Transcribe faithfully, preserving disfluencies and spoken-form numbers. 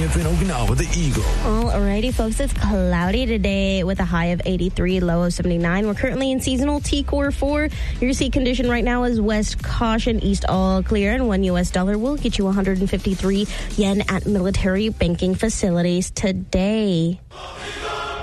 life in Okinawa, the Eagle. Alrighty, folks, it's cloudy today with a high of eighty-three, low of seventy-nine. We're currently in seasonal T Core four. Your sea condition right now is west caution, east all clear, and one U S dollar will get you one hundred fifty-three yen at military banking facilities today.